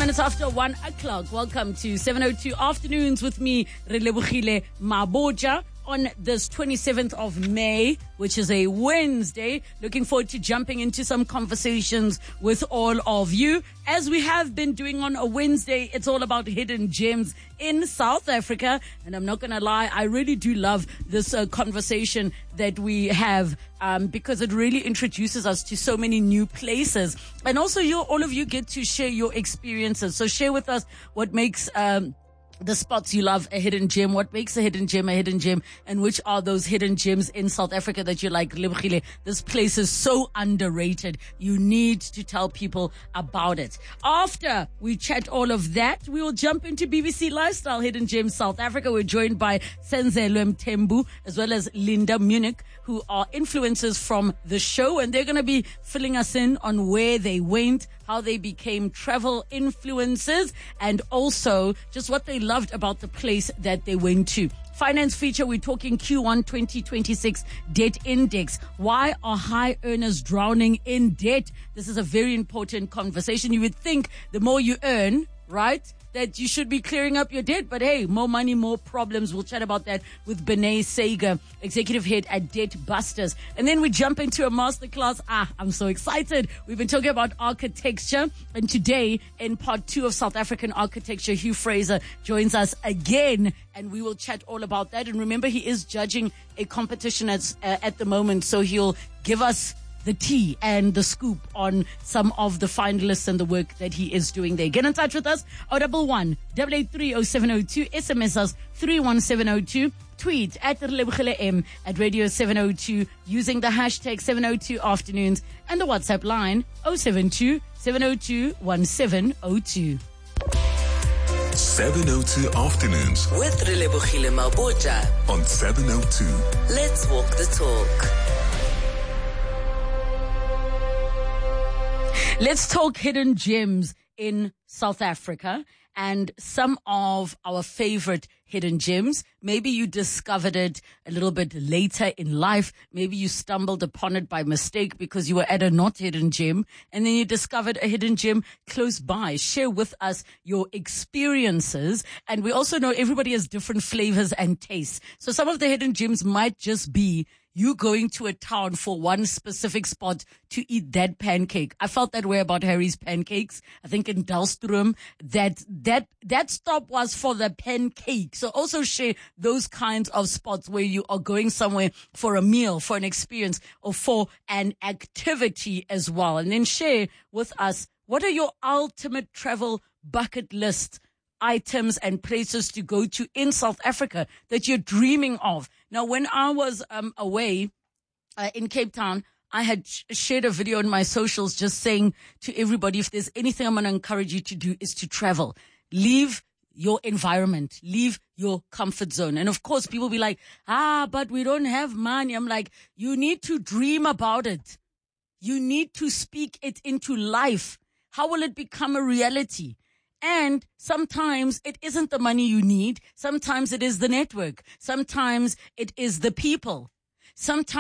minutes after 1 o'clock. Welcome to 7:02 Afternoons with me, Relebohile Maboja, on this 27th of May, which is a Wednesday. Looking forward to jumping into some conversations with all of you. As we have been doing on a Wednesday, it's all about hidden gems in South Africa. And I'm not going to lie, I really do love this conversation that we have because it really introduces us to so many new places. And also, all of you get to share your experiences. So share with us what makes the spots you love a hidden gem, what makes a hidden gem, and which are those hidden gems in South Africa that you like. This place is so underrated. You need to tell people about it. After we chat all of that, we will jump into BBC Lifestyle Hidden Gems South Africa. We're joined by Senzelwe Mthembu as well as Linda Munich, who are influencers from the show, and they're going to be filling us in on where they went, how they became travel influencers, and also just what they loved about the place that they went to. Finance feature, we're talking Q1 2026 debt index. Why are high earners drowning in debt? This is a very important conversation. You would think the more you earn, right, that you should be clearing up your debt. But hey, more money, more problems. We'll chat about that with Benay Sager, executive head at Debt Busters. And then we jump into a masterclass. I'm so excited. We've been talking about architecture. And today, in part 2 of South African architecture, Hugh Fraser joins us again. And we will chat all about that. And remember, he is judging a competition at the moment. So he'll give us the tea and the scoop on some of the finalists and the work that he is doing there. Get in touch with us. 011 883 0702. SMS us 31702. Tweet at Relebohile M at Radio 702 using the hashtag 702 Afternoons and the WhatsApp line 072 702 1702. 702 Afternoons with Relebohile Maboja on 702. Let's walk the talk. Let's talk hidden gems in South Africa and some of our favorite hidden gems. Maybe you discovered it a little bit later in life. Maybe you stumbled upon it by mistake because you were at a not hidden gem and then you discovered a hidden gem close by. Share with us your experiences. And we also know everybody has different flavors and tastes. So some of the hidden gems might just be you going to a town for one specific spot to eat that pancake. I felt that way about Harry's Pancakes. I think in Dalstrom, that stop was for the pancake. So also share those kinds of spots where you are going somewhere for a meal, for an experience, or for an activity as well. And then share with us, what are your ultimate travel bucket list items and places to go to in South Africa that you're dreaming of? Now, when I was away in Cape Town, I had shared a video on my socials just saying to everybody, if there's anything I'm going to encourage you to do is to travel. Leave your environment, leave your comfort zone. And of course, people be like, but we don't have money. I'm like, you need to dream about it. You need to speak it into life. How will it become a reality? And sometimes it isn't the money you need. Sometimes it is the network. Sometimes it is the people. Sometimes